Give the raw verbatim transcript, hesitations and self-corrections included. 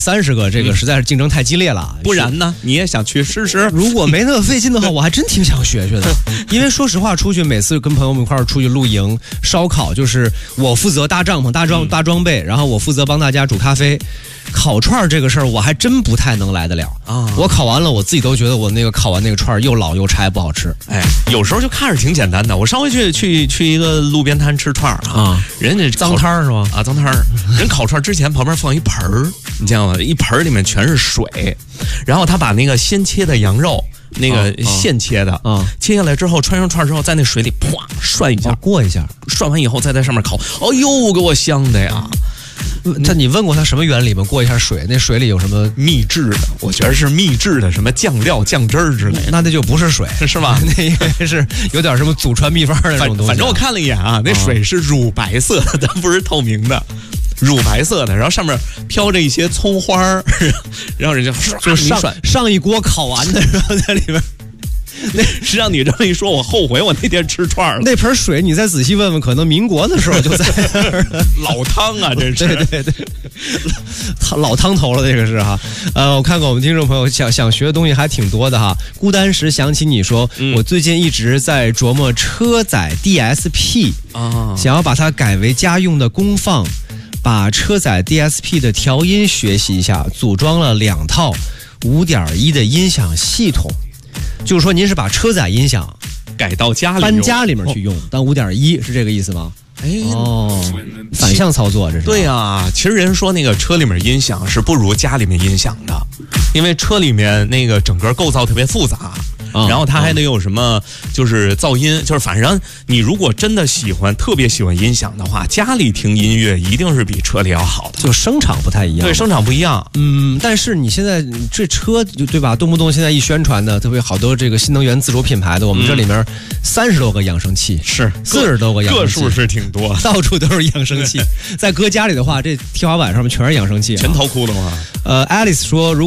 三十个，这个实在是竞争太激烈了。 不然呢，你也想去试试？ 如果没那么费劲的话，我还真挺想学学的。因为说实话，出去每次跟朋友们一块儿出去露营、烧烤，就是我负责搭帐篷、搭装、搭装备，然后我负责帮大家煮咖啡。烤串这个事儿，我还真不太能来得了啊！我烤完了，我自己都觉得我那个烤完那个串又老又柴，不好吃。 哎，有时候就看着挺简单的。我上回去去去一个路边摊吃串啊，人家脏摊儿是吧？ 啊，脏摊儿。人烤串之前旁边放一盆儿，你知道吗？一盆儿里面全是水，然后他把那个先切的羊肉。那个现切的啊，切下来之后穿上串之后，在那水里啪涮一下， 过一下， 涮完以后再在上面烤。哦呦，给我香的呀！ 他你问过他什么原理吗？过一下水，那水里有什么秘制的？我觉得是秘制的，什么酱料、酱汁儿之类的。 那那就不是水， 是吧？ 那应该是有点什么祖传秘方的那种东西。 反正我看了一眼啊，那水是乳白色的，它不是透明的。乳白色的，然后上面飘着一些葱花儿，然后人家就上上一锅烤完的，然后在里边。 那实际上你这么一说，我后悔我那天吃串了。 那盆水你再仔细问问，可能民国的时候就在老汤啊，这是对对对，老汤头了，这个是哈。呃，我看看我们听众朋友想想学的东西还挺多的哈。孤单时想起你说，嗯、我最近一直在琢磨车载 D S P 啊，想要把它改为家用的功放。把车载 D S P 的调音学习一下，组装了两套 五点一 的音响系统。就是说您是把车载音响改到家里搬家里面去用，但 五点一 是这个意思吗？哎哦，反向操作这是。 对啊，其实人说那个车里面音响是不如家里面音响的，因为车里面那个整个构造特别复杂。嗯、然后它还得有什么，就是噪音，就是反正你如果真的喜欢，特别喜欢音响的话，家里听音乐一定是比车里要好的， 就声场不太一样。 对，声场不一样。 嗯，但是你现在这车对吧？动不动现在一宣传的，特别好多这个新能源自主品牌的，我们这里面三十多个扬声器， 是四十多个扬声器， 个数是挺多， 到处都是扬声器。在搁家里的话，这天花板上面全是扬声器、啊， 全掏窟窿啊。 呃 ，Alice 说，如